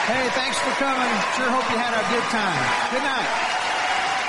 Hey, thanks for coming. Sure hope you had a good time. Good night.